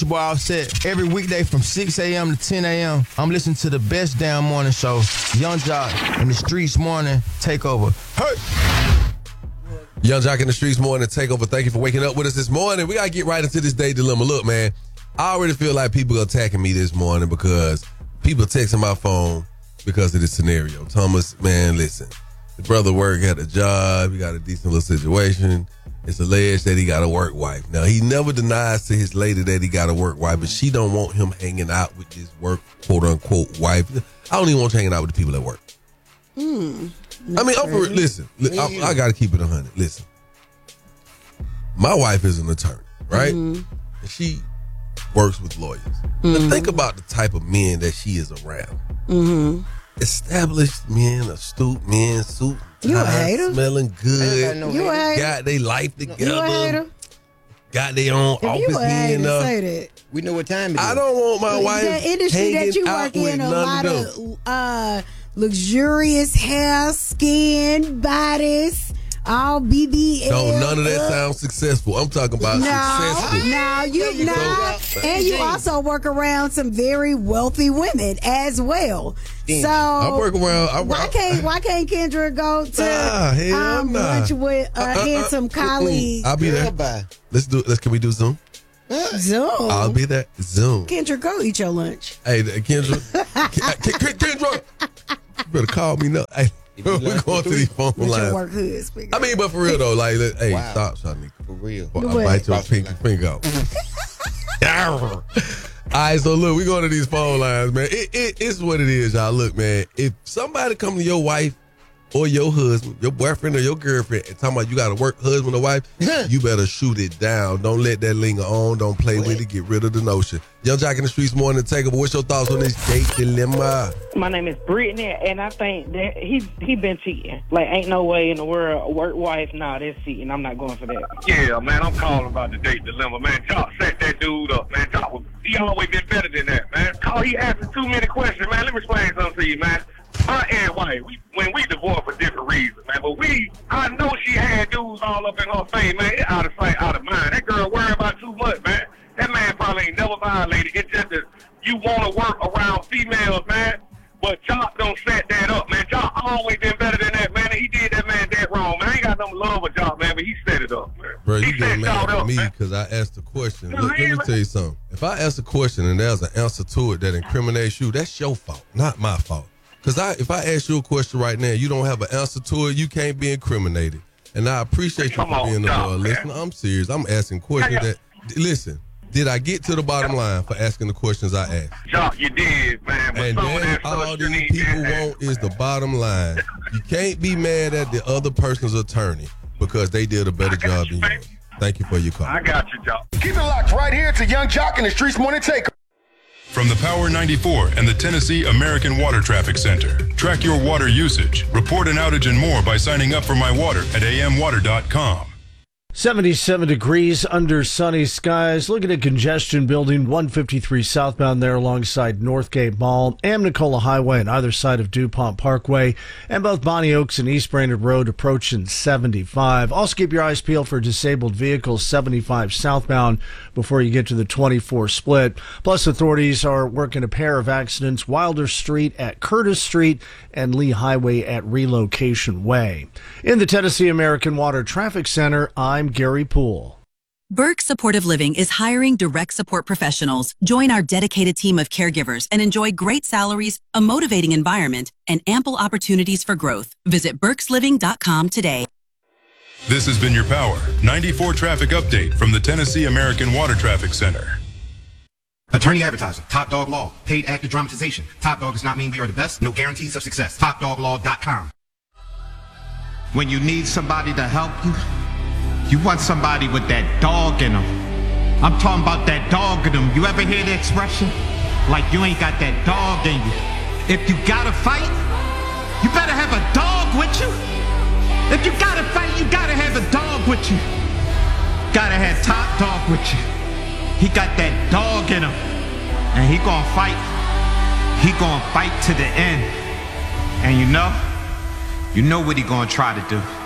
Your boy Offset. Every weekday from 6 a.m. to 10 a.m., I'm listening to the best damn morning show, Young Jock and the Streets Morning Takeover. Hey! Young Jock in the Streets Morning Takeover. Thank you for waking up with us this morning. We got to get right into this day dilemma. Look, man, I already feel like people are attacking me this morning because people are texting my phone because of this scenario. Thomas, man, listen. The brother work at a job. He got a decent little situation. It's alleged that he got a work wife. Now, he never denies to his lady that he got a work wife, but she don't want him hanging out with his work, quote-unquote, wife. I don't even want you hanging out with the people at work. I mean, listen, I got to keep it 100. Listen, my wife is an attorney, right? And she works with lawyers. Now, think about the type of men that she is around. Established men, astute men, suit You a hater? smelling good. You a hater? Got their life together. You a hater? Got their own If office you a hater, in there. say that. We know what time it is. I don't want my wife The industry that you work with in, a none lot them. of luxurious hair, skin, bodies, all BBL. No, none of that sounds successful. I'm talking about successful. And you also work around some very wealthy women as well. So I work around. why can't Kendra go to lunch with a handsome colleague? I'll be there. Can we do Zoom? Zoom. I'll be there. Zoom. Kendra, go eat your lunch. Hey, Kendra. Kendra, you better call me now. Hey, we're going to these phone With your lines. work husband. I mean, but for real though, like, hey, Wow. stop, Shanika. For real. I'll bite your pinky finger off. All right, so look, we going to these phone lines, man. It's what it is, y'all. Look, man, if somebody come to your wife or your husband, your boyfriend or your girlfriend, and talking about you got to work husband or wife, you better shoot it down. Don't let that linger on. Don't play with it. Get rid of the notion. Young Jock in the Streets Morning Takeover. What's your thoughts on this date dilemma? My name is Brittany, and I think that he been cheating. Like, ain't no way in the world, a work wife, nah, that's cheating. I'm not going for that. Yeah, man, I'm calling about the date dilemma, man. Jock set that dude up, man. Jock, he always been better than that, man. He asking too many questions, man. Let me explain something to you, man. My and wife, when we divorced for different reasons, man. But I know she had dudes all up in her face, man. It out of sight, out of mind. That girl worried about too much, man. That man probably ain't never violated. It's just that you want to work around females, man. But Jock don't set that up, man. Jock always been better than that, man. He did that man that wrong, man. I ain't got no love for Jock, man, but he set it up, man. Bro, you He get set mad y'all at up, me man. because I asked a question. Look, let me tell you something. If I ask a question and there's an answer to it that incriminates you, that's your fault, not my fault. Because if I ask you a question right now, you don't have an answer to it, you can't be incriminated. And I appreciate you for being a loyal listener. I'm serious. I'm asking questions that, listen, did I get to the bottom line for asking the questions I asked? Jock, you did, man. But And some of then that all stuff you these need people to want is the bottom line. You can't be mad at the other person's attorney because they did a better job than you. Thank you for your call. I got you, Jock. Keep it locked right here to Young Jock in the Streets Morning Takeover. From the Power 94 and the Tennessee American Water Traffic Center. Track your water usage, report an outage and more by signing up for My Water at amwater.com. 77 degrees under sunny skies. Looking at congestion building 153 southbound there alongside Northgate Mall, Amnicola Highway on either side of DuPont Parkway, and both Bonnie Oaks and East Brainerd Road approaching 75. Also keep your eyes peeled for disabled vehicles 75 southbound before you get to the 24 split. Plus, authorities are working a pair of accidents, Wilder Street at Curtis Street and Lee Highway at Relocation Way. In the Tennessee American Water Traffic Center, I'm Gary Poole. Burke Supportive Living is hiring direct support professionals. Join our dedicated team of caregivers and enjoy great salaries, a motivating environment, and ample opportunities for growth. Visit burkesliving.com today. This has been your Power 94 traffic update from the Tennessee American Water Traffic Center. Attorney advertising, Top Dog Law, paid actor dramatization. Top Dog does not mean we are the best, no guarantees of success. TopDogLaw.com. When you need somebody to help you, you want somebody with that dog in them. I'm talking about that dog in them. You ever hear the expression? Like you ain't got that dog in you. If you gotta fight, you better have a dog with you. If you gotta fight, you gotta have a dog with you. Gotta have Top Dog with you. He got that dog in him. And he gonna fight. He gonna fight to the end. And you know what he gonna try to do.